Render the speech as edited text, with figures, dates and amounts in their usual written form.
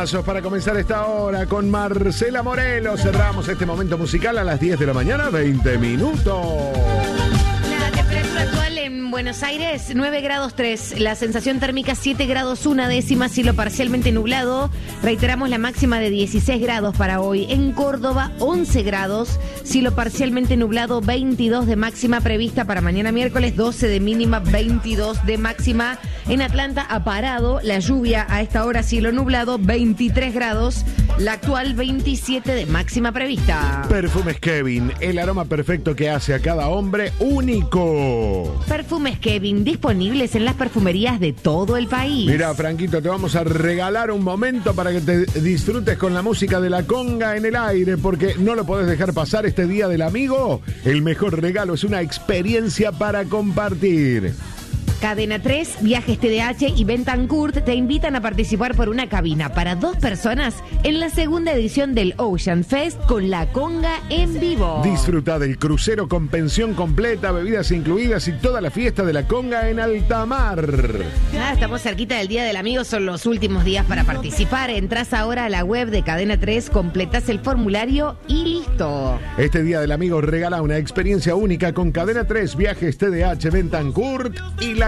Temazos para comenzar esta hora con Marcela Morelo. Cerramos este momento musical a las 10 de la mañana, 20 minutos. La temperatura actual en Buenos Aires, 9 grados 3. La sensación térmica, 7 grados 1 décima, cielo parcialmente nublado. Reiteramos la máxima de 16 grados para hoy. En Córdoba, 11 grados, cielo parcialmente nublado, 22 de máxima prevista para mañana miércoles, 12 de mínima, 22 de máxima. En Atlanta ha parado la lluvia a esta hora, cielo nublado, 23 grados. La actual, 27 de máxima prevista. Perfumes Kevin, el aroma perfecto que hace a cada hombre único. Perfumes Kevin, disponibles en las perfumerías de todo el país. Mira, Franquito, te vamos a regalar un momento para que te disfrutes con la música de la conga en el aire, porque no lo podés dejar pasar este Día del Amigo. El mejor regalo es una experiencia para compartir. Cadena 3, Viajes TDH y Bentancourt te invitan a participar por una cabina para 2 personas en la segunda edición del Ocean Fest con la conga en vivo. Disfruta del crucero con pensión completa, bebidas incluidas y toda la fiesta de la conga en alta mar. Nada, estamos cerquita del Día del Amigo, son los últimos días para participar. Entrás ahora a la web de Cadena 3, completás el formulario y listo. Este Día del Amigo regala una experiencia única con Cadena 3, Viajes TDH, Bentancourt y la